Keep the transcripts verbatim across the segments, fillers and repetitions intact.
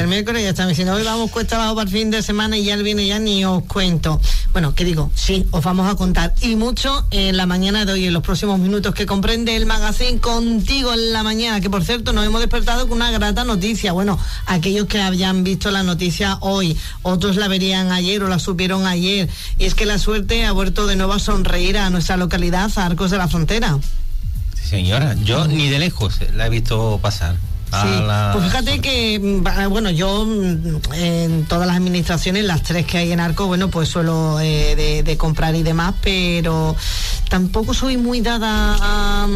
el miércoles ya está diciendo, hoy vamos cuesta abajo para el fin de semana y ya el viene ya ni os cuento. Bueno, ¿qué digo? Sí, os vamos a contar y mucho en la mañana de hoy, en los próximos minutos que comprende el magazine Contigo en la Mañana, que por cierto nos hemos despertado con una grata noticia. Bueno, aquellos que habían visto la noticia hoy, otros la verían ayer o la supieron ayer, y es que la suerte ha vuelto de nuevo a sonreír a nuestra localidad, a Arcos de la Frontera. Sí, señora, yo ni de lejos la he visto pasar. Sí, la... pues fíjate que, bueno, yo en todas las administraciones, las tres que hay en Arcos, bueno, pues suelo eh, de, de comprar y demás, pero tampoco soy muy dada a,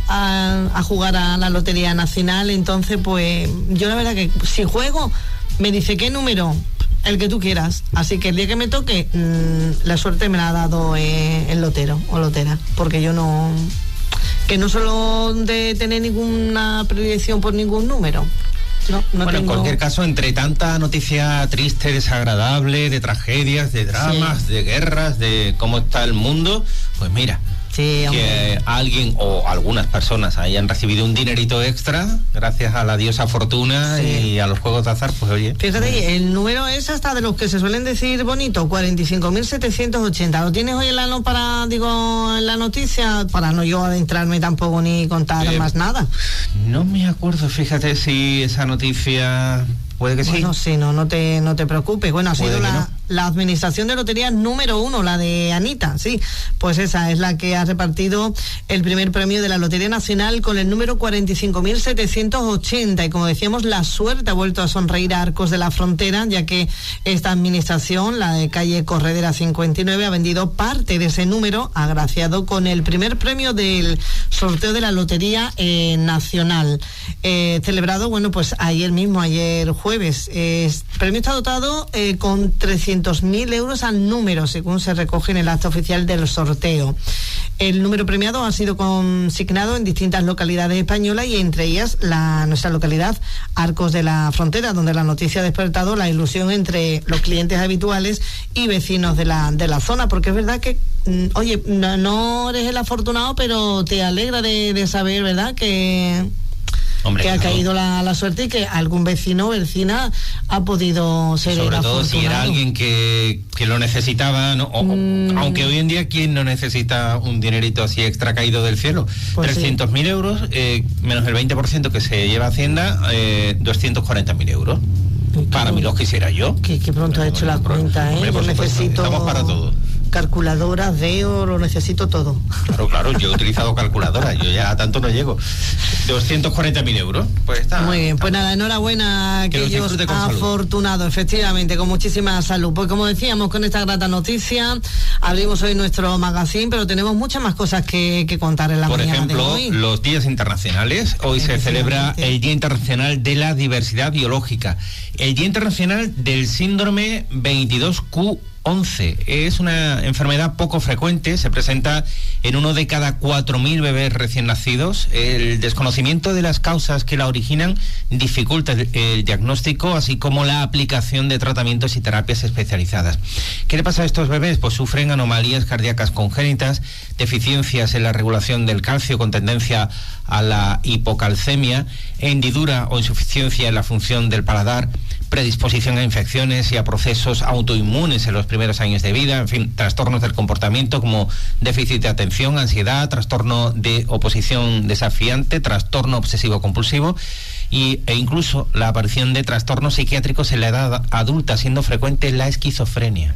a, a jugar a la Lotería Nacional, entonces pues yo la verdad que si juego, me dice qué número, el que tú quieras, así que el día que me toque, mmm, la suerte me la ha dado eh, el lotero o lotera, porque yo no... que no solo de tener ninguna predilección por ningún número. No, no bueno, tengo... en cualquier caso, entre tanta noticia triste, desagradable, de tragedias, de dramas, sí. de guerras, de cómo está el mundo, pues mira, sí, que alguien o algunas personas hayan recibido un dinerito extra gracias a la diosa Fortuna, sí. y a los juegos de azar, pues oye. Fíjate, el número es hasta de los que se suelen decir bonito, cuarenta y cinco mil setecientos ochenta. ¿Lo tienes hoy en la, no para, digo, en la noticia? Para no yo adentrarme tampoco ni contar eh, más nada. No me acuerdo, fíjate si esa noticia... Puede que sí. Bueno, sí, no, no te, no te preocupes. Bueno, ha sido la, no. la administración de lotería número uno, la de Anita, sí. Pues esa es la que ha repartido el primer premio de la Lotería Nacional con el número cuarenta y cinco mil setecientos ochenta. Y como decíamos, la suerte ha vuelto a sonreír a Arcos de la Frontera, ya que esta administración, la de calle Corredera cincuenta y nueve, ha vendido parte de ese número, agraciado con el primer premio del sorteo de la Lotería eh, Nacional. Eh, celebrado, bueno, pues ayer mismo, ayer jueves. Jueves. Eh, el premio está dotado eh, con trescientos mil euros al número, según se recoge en el acta oficial del sorteo. El número premiado ha sido consignado en distintas localidades españolas y entre ellas la nuestra localidad, Arcos de la Frontera, donde la noticia ha despertado la ilusión entre los clientes habituales y vecinos de la, de la zona, porque es verdad que, mm, oye, no, no eres el afortunado, pero te alegra de, de saber, ¿verdad?, que... Hombre, que ha claro. caído la, la suerte y que algún vecino o vecina ha podido ser sobre afortunado. Todo si era alguien que, que lo necesitaba, ¿no? O, mm. Aunque hoy en día, ¿quién no necesita un dinerito así extra caído del cielo? Pues trescientos mil sí. euros, eh, menos el veinte por ciento que se lleva Hacienda, eh, doscientos cuarenta mil euros. Para mí los quisiera yo. Que, que pronto ha hecho la cuenta, ¿eh? Hombre, yo necesito... Estamos para todo. Calculadoras, veo, lo necesito todo. Claro, claro, yo he utilizado calculadora, yo ya a tanto no llego. doscientos cuarenta mil euros, pues está. Muy bien, pues nada, enhorabuena a aquellos afortunados, efectivamente, con muchísima salud. Pues como decíamos, con esta grata noticia, abrimos hoy nuestro magazine, pero tenemos muchas más cosas que, que contar en la Por mañana ejemplo, de hoy. Los días internacionales. Hoy se celebra el Día Internacional de la Diversidad Biológica, el Día Internacional del Síndrome veintidós Q once. Es una enfermedad poco frecuente, se presenta en uno de cada cuatro mil bebés recién nacidos. El desconocimiento de las causas que la originan dificulta el diagnóstico, así como la aplicación de tratamientos y terapias especializadas. ¿Qué le pasa a estos bebés? Pues sufren anomalías cardíacas congénitas, deficiencias en la regulación del calcio con tendencia a la hipocalcemia, hendidura o insuficiencia en la función del paladar, predisposición a infecciones y a procesos autoinmunes en los primeros años de vida, en fin, trastornos del comportamiento como déficit de atención, ansiedad, trastorno de oposición desafiante, trastorno obsesivo-compulsivo y, e incluso la aparición de trastornos psiquiátricos en la edad adulta, siendo frecuente la esquizofrenia.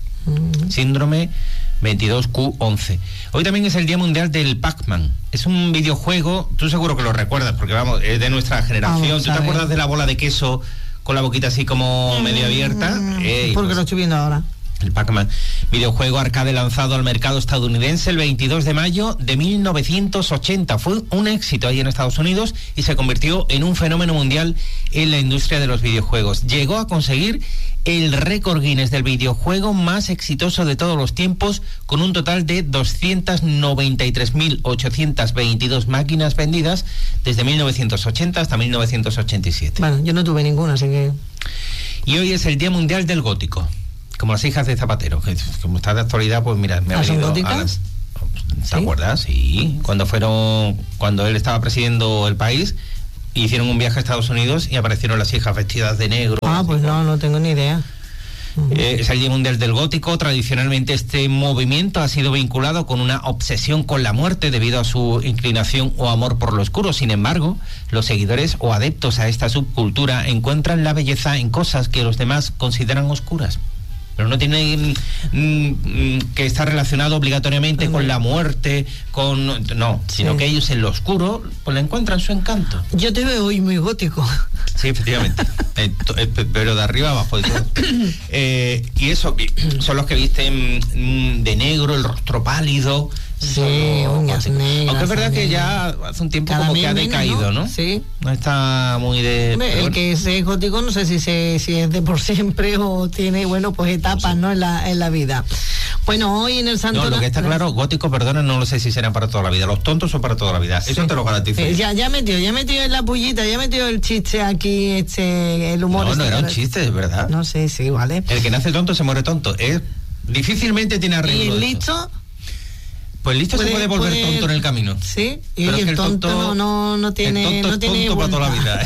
Mm. Síndrome veintidós Q once. Hoy también es el Día Mundial del Pac-Man. Es un videojuego, tú seguro que lo recuerdas, porque vamos, es de nuestra generación. Vamos, ¿tú te acuerdas de la bola de queso con la boquita así como mm, medio abierta? Mm, eh, porque pues, lo estoy viendo ahora. El Pac-Man, videojuego arcade lanzado al mercado estadounidense el veintidós de mayo de mil novecientos ochenta. Fue un éxito ahí en Estados Unidos y se convirtió en un fenómeno mundial en la industria de los videojuegos. Llegó a conseguir el récord Guinness del videojuego más exitoso de todos los tiempos, con un total de doscientas noventa y tres mil ochocientas veintidós máquinas vendidas desde mil novecientos ochenta hasta mil novecientos ochenta y siete. Bueno, yo no tuve ninguna, así que... Y hoy es el Día Mundial del Gótico. Como las hijas de Zapatero, que como está de actualidad, pues mira, me ha venido a las... ¿Te ¿Sí? acuerdas? Sí, cuando fueron, cuando él estaba presidiendo el país, hicieron un viaje a Estados Unidos y aparecieron las hijas vestidas de negro. Ah, pues no, no tengo ni idea. Eh, es el Día Mundial del Gótico. Tradicionalmente este movimiento ha sido vinculado con una obsesión con la muerte debido a su inclinación o amor por lo oscuro. Sin embargo, los seguidores o adeptos a esta subcultura encuentran la belleza en cosas que los demás consideran oscuras. Pero no tiene mm, que estar relacionado obligatoriamente con la muerte, con no, sí. sino que ellos en lo oscuro pues le encuentran su encanto. Yo te veo hoy muy gótico. Sí, efectivamente. eh, eh, pero de arriba abajo. eh, y eso, son los que visten mm, de negro, el rostro pálido. Sí, uñas negras. Aunque es verdad que ya hace un tiempo como que ha decaído, ¿no? ¿no? Sí. No está muy de... Hombre, el bueno. que es gótico no sé si, se, si es de por siempre o tiene, bueno, pues etapas, ¿no? En la, en la vida. Bueno, hoy en el Santo... No, lo que está claro, gótico, perdona, no lo sé si será para toda la vida. Los tontos son para toda la vida. Sí. Eso te lo garantizo. Eh, ya, ya metió, ya metió en la pullita, ya metió el chiste aquí, este, el humor. No, este no era un chiste, es verdad. No sé, sí, vale. El que nace tonto se muere tonto. Es, difícilmente tiene arreglo. ¿Y el listo? Pues listo, puede, se puede volver puede, tonto en el camino. Sí, y el, el tonto, tonto no, no, no tiene... El tonto no es tiene tonto para toda la vida.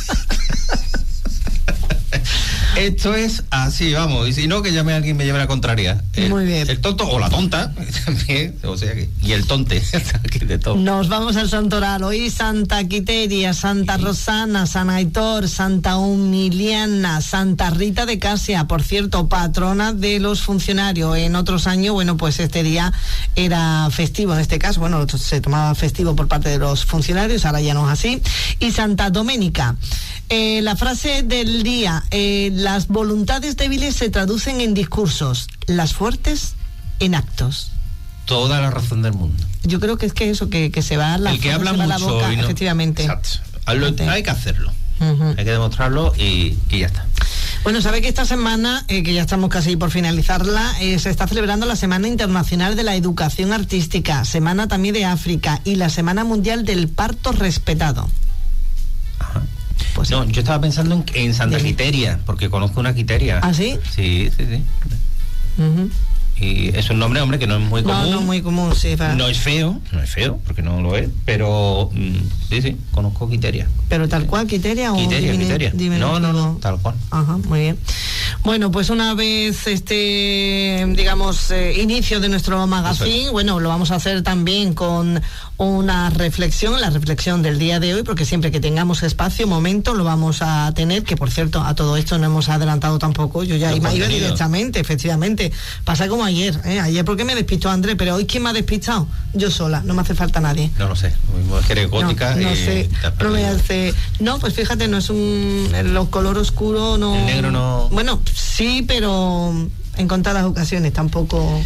Esto es así, vamos. Y si no, que llame a alguien, me lleve la contraria. El, Muy bien. El tonto o la tonta, también, o sea que, y el tonte. De todo. Nos vamos al santoral. Hoy Santa Quiteria, Santa Rosana, San Aitor, Santa Humiliana, Santa Rita de Casia, por cierto, patrona de los funcionarios. En otros años, bueno, pues este día era festivo, en este caso, bueno, se tomaba festivo por parte de los funcionarios, ahora ya no es así. Y Santa Doménica. Eh, la frase del día, eh, las voluntades débiles se traducen en discursos, las fuertes en actos. Toda la razón del mundo. Yo creo que es que eso, que, que se va a la, El que habla mucho la boca, y no, efectivamente. Exacto. Lo, hay que hacerlo. Uh-huh. Hay que demostrarlo y, y ya está. Bueno, sabe que esta semana, eh, que ya estamos casi por finalizarla, eh, se está celebrando la Semana Internacional de la Educación Artística, Semana también de África y la Semana Mundial del Parto Respetado. Ajá. Pues no, sí. Yo estaba pensando en, en Santa Dime. Quiteria, porque conozco una Quiteria. ¿Ah, sí? Sí, sí, sí. Uh-huh. Y es un nombre, hombre, que no es muy común. No, no muy común, sí. Para... No es feo, no es feo, porque no lo es, pero mm, sí, sí, conozco Quiteria. ¿Pero tal cual Quiteria o Quiteria, diminu- Quiteria. No, no, no, tal cual. Ajá, muy bien. Bueno, pues una vez este, digamos, eh, inicio de nuestro magazine, bueno, lo vamos a hacer también con una reflexión, la reflexión del día de hoy, porque siempre que tengamos espacio, momento, lo vamos a tener, que por cierto, a todo esto no hemos adelantado tampoco, yo ya me he ido directamente, efectivamente. Pasa como ayer, ¿eh? Ayer porque me despistó Andrés, pero hoy ¿quién me ha despistado? Yo sola, no me hace falta nadie. No lo sé, es que eres gótica. No, no y sé, no me hace... No, pues fíjate, no es un... El color oscuro no... El negro no... Bueno, sí, pero en contadas ocasiones tampoco...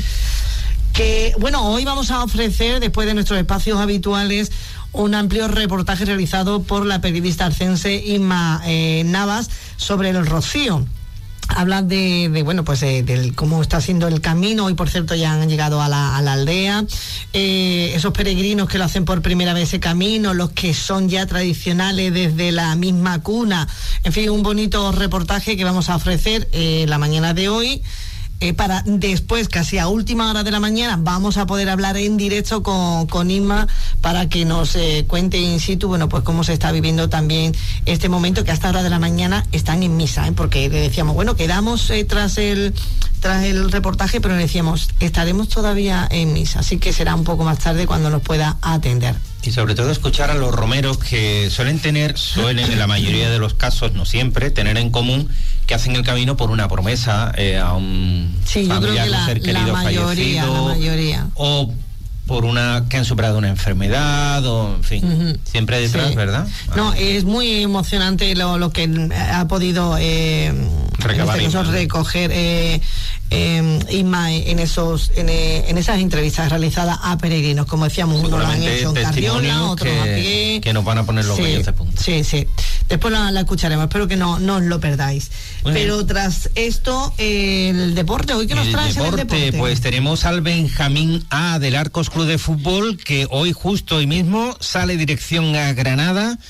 Que, bueno, hoy vamos a ofrecer, después de nuestros espacios habituales, un amplio reportaje realizado por la periodista arcense Inma eh, Navas sobre el rocío. Habla de, de, bueno, pues de, de cómo está siendo el camino. Hoy, por cierto, ya han llegado a la, a la aldea. Eh, esos peregrinos que lo hacen por primera vez ese camino, los que son ya tradicionales desde la misma cuna. En fin, un bonito reportaje que vamos a ofrecer eh, la mañana de hoy. Eh, para después, casi a última hora de la mañana, vamos a poder hablar en directo con, con Inma para que nos eh, cuente in situ, bueno, pues cómo se está viviendo también este momento, que hasta hora de la mañana están en misa, ¿eh? Porque le decíamos, bueno, quedamos eh, tras el tras el reportaje, pero le decíamos, estaremos todavía en misa, así que será un poco más tarde cuando nos pueda atender. Y sobre todo escuchar a los romeros, que suelen tener, suelen en la mayoría de los casos, no siempre, tener en común que hacen el camino por una promesa eh, a un sí, familiar, yo creo que la, ser querido la mayoría, fallecido, la mayoría. O por una que han superado una enfermedad, o en fin, uh-huh. siempre detrás, sí. ¿verdad? No, es muy emocionante lo, lo que ha podido eh, Recabar en este caso, recoger eh, eh, Inma en esos en, en esas entrevistas realizadas a peregrinos, como decíamos, unos lo han hecho en carriola, otros a pie, que nos van a poner los bellos de punta. Sí, sí. Después la, la escucharemos, espero que no, no os lo perdáis. Muy Pero bien. Tras esto, eh, el deporte, ¿hoy qué nos traes en el deporte? Pues tenemos al Benjamín A del Arcos Club de Fútbol, que hoy justo hoy mismo sale dirección a Granada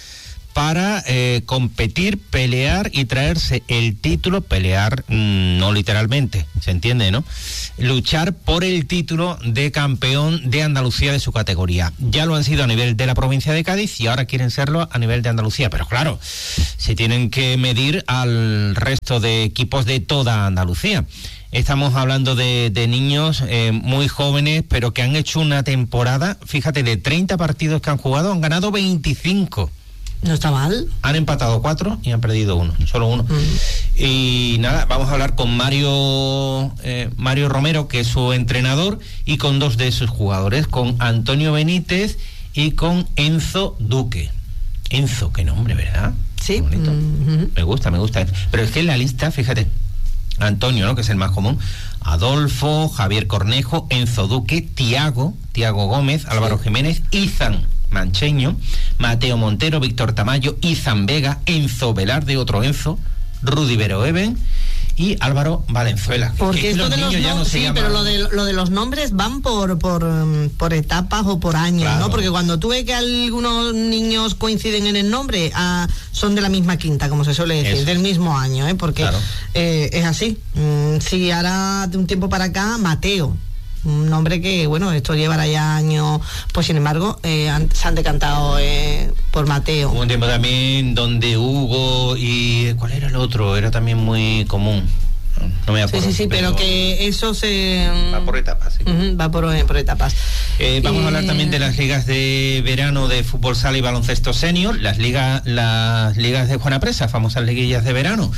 para eh, competir, pelear y traerse el título, pelear mmm, no literalmente, se entiende, ¿no? Luchar por el título de campeón de Andalucía de su categoría. Ya lo han sido a nivel de la provincia de Cádiz y ahora quieren serlo a nivel de Andalucía, pero claro, se tienen que medir al resto de equipos de toda Andalucía. Estamos hablando de, de niños eh, muy jóvenes, pero que han hecho una temporada, fíjate, de treinta partidos que han jugado, han ganado veinticinco. No está mal. Han empatado cuatro y han perdido uno, solo uno. Mm. Y nada, vamos a hablar con Mario eh, Mario Romero, que es su entrenador, y con dos de sus jugadores, con Antonio Benítez y con Enzo Duque. Enzo, qué nombre, ¿verdad? Sí. Mm-hmm. Me gusta, me gusta. Pero es que en la lista, fíjate, Antonio, ¿no?, que es el más común, Adolfo, Javier Cornejo, Enzo Duque, Tiago, Tiago Gómez, Álvaro sí. Jiménez, Izan Mancheño, Mateo Montero, Víctor Tamayo, Izan Vega, Enzo Velarde, otro Enzo, Rudy Veroeven y Álvaro Valenzuela. Porque esto de los nombres, no sí, llama... pero lo de, lo de los nombres van por por, por etapas o por años, claro, ¿no? Porque cuando tú ves que algunos niños coinciden en el nombre, ah, son de la misma quinta, como se suele decir, Eso. del mismo año, ¿eh? Porque claro. eh, es así. Mm, si ahora de un tiempo para acá, Mateo, un nombre que, bueno, esto llevará ya años, pues sin embargo, eh, han, se han decantado eh, por Mateo. Hubo un tiempo también donde Hugo y... ¿cuál era el otro? Era también muy común. No me acuerdo. Sí, sí, sí, pero, pero que eso se... Va por etapas, sí. Uh-huh, va por, por etapas. Eh, vamos eh... a hablar también de las ligas de verano de fútbol sala y baloncesto senior, las ligas, las ligas de Juana Presa, famosas liguillas de verano,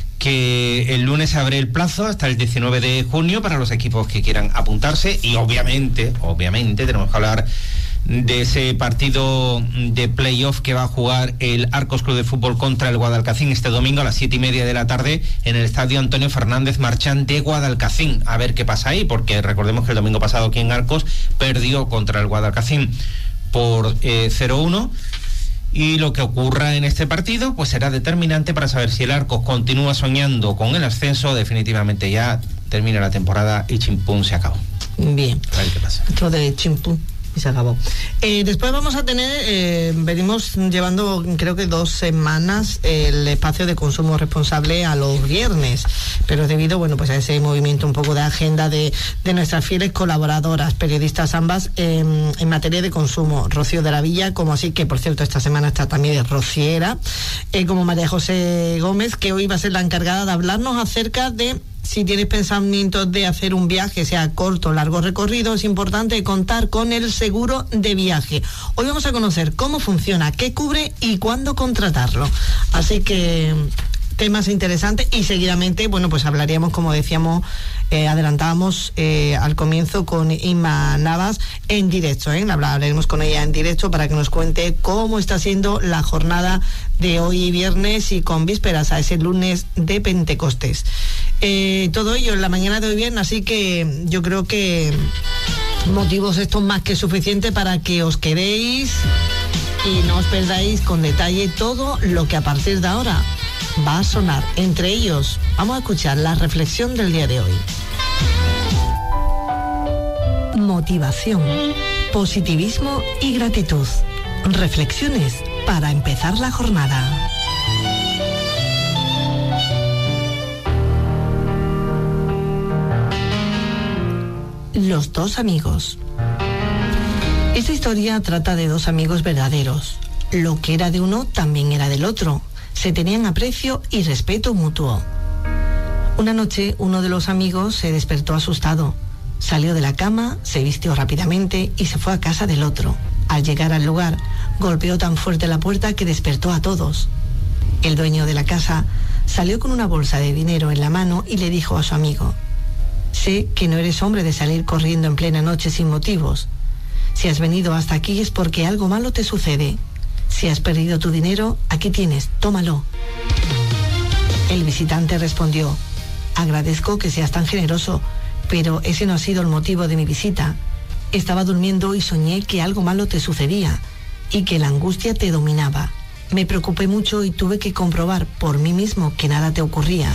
que el lunes se abre el plazo hasta el diecinueve de junio para los equipos que quieran apuntarse y obviamente, obviamente tenemos que hablar de ese partido de playoff que va a jugar el Arcos Club de Fútbol contra el Guadalcacín este domingo a las siete y media de la tarde en el estadio Antonio Fernández Marchán de Guadalcacín. A ver qué pasa ahí, porque recordemos que el domingo pasado aquí en Arcos perdió contra el Guadalcacín por eh, cero uno. Y lo que ocurra en este partido pues será determinante para saber si el Arcos continúa soñando con el ascenso, definitivamente ya termina la temporada y chimpún, se acabó. Bien. A ver qué pasa. Esto de chimpún y se acabó. Eh, después vamos a tener, eh, venimos llevando creo que dos semanas el espacio de consumo responsable a los viernes, pero debido, bueno, pues a ese movimiento un poco de agenda de, de nuestras fieles colaboradoras, periodistas ambas eh, en materia de consumo, Rocío de la Villa, como así, que por cierto esta semana está también Rociera, eh, como María José Gómez, que hoy va a ser la encargada de hablarnos acerca de si tienes pensamientos de hacer un viaje, sea corto o largo recorrido, es importante contar con el seguro de viaje. Hoy vamos a conocer cómo funciona, qué cubre y cuándo contratarlo. Así que temas interesantes y seguidamente, bueno, pues hablaríamos, como decíamos, eh, adelantábamos eh, al comienzo con Inma Navas en directo, ¿eh? Hablaremos con ella en directo para que nos cuente cómo está siendo la jornada de hoy viernes y con vísperas a ese lunes de Pentecostés. Eh, todo ello en la mañana de hoy viernes, así que yo creo que motivos estos más que suficientes para que os quedéis y no os perdáis con detalle todo lo que a partir de ahora va a sonar. Entre ellos, vamos a escuchar la reflexión del día de hoy. Motivación, positivismo y gratitud. Reflexiones para empezar la jornada. Los dos amigos. Esta historia trata de dos amigos verdaderos. Lo que era de uno también era del otro. Se tenían aprecio y respeto mutuo. Una noche, uno de los amigos se despertó asustado. Salió de la cama, se vistió rápidamente y se fue a casa del otro. Al llegar al lugar, golpeó tan fuerte la puerta que despertó a todos. El dueño de la casa salió con una bolsa de dinero en la mano y le dijo a su amigo: sé que no eres hombre de salir corriendo en plena noche sin motivos. Si has venido hasta aquí es porque algo malo te sucede. Si has perdido tu dinero, aquí tienes, tómalo. El visitante respondió: agradezco que seas tan generoso, pero ese no ha sido el motivo de mi visita. Estaba durmiendo y soñé que algo malo te sucedía y que la angustia te dominaba. Me preocupé mucho y tuve que comprobar por mí mismo que nada te ocurría.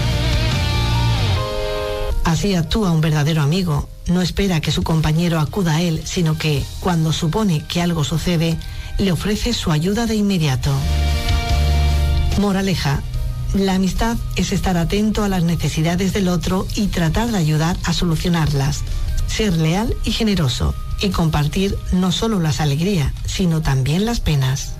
Así actúa un verdadero amigo. No espera que su compañero acuda a él, sino que, cuando supone que algo sucede, le ofrece su ayuda de inmediato. Moraleja: la amistad es estar atento a las necesidades del otro y tratar de ayudar a solucionarlas. Ser leal y generoso y compartir no solo las alegrías, sino también las penas.